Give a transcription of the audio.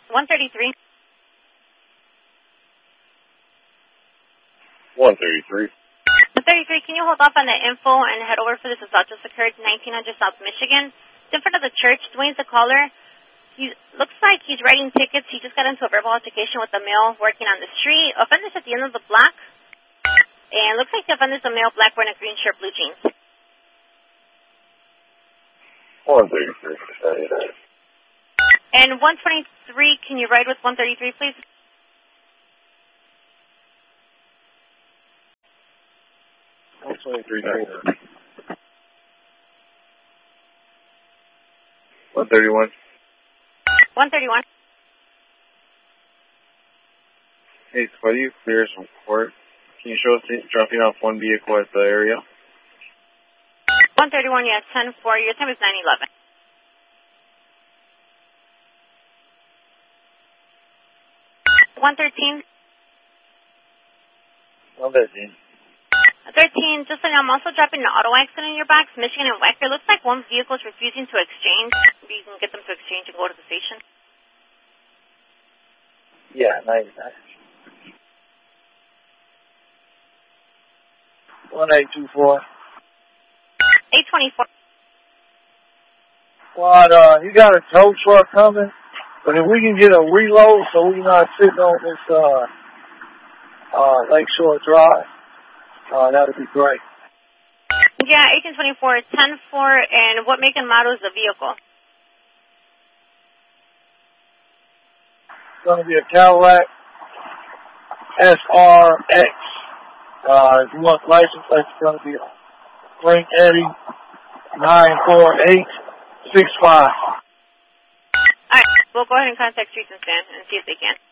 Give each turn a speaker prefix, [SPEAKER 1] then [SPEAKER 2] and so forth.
[SPEAKER 1] 133.
[SPEAKER 2] 133.
[SPEAKER 1] 133, can you hold off on the info and head over for this assault just occurred 1900 South Michigan? It's in front of the church. Dwayne's the caller. He looks like he's writing tickets. He just got into a verbal altercation with a male working on the street. Offender's at the end of the block. And looks like the offender's a male black wearing a green shirt, blue jeans.
[SPEAKER 2] 133.
[SPEAKER 1] And 123, can you ride with 133, please?
[SPEAKER 2] $123. 131.
[SPEAKER 1] 131.
[SPEAKER 2] Hey, Sweaty, clears from court. Can you show us dropping off one vehicle at the area?
[SPEAKER 1] 131, yes, 10-4. Your time is 9:11. 113.
[SPEAKER 2] 113.
[SPEAKER 1] 13, just so you know, I'm also dropping an auto accident in your box, Michigan and Wecker. Looks like one vehicle is refusing to exchange. Maybe you can get them to exchange and go to the station.
[SPEAKER 2] Yeah, 99. 1824.
[SPEAKER 1] 824.
[SPEAKER 3] What, you got a tow truck coming? But if we can get a reload so we're not sitting on this, Lakeshore Drive, that would be great.
[SPEAKER 1] Yeah, 1824, 10-4, and what make and model is the vehicle?
[SPEAKER 3] It's going to be a Cadillac SRX. If you want license, that's going to be a Frank Eddie 94865.
[SPEAKER 1] All right, we'll go ahead and contact Streets and Stan and see if they can.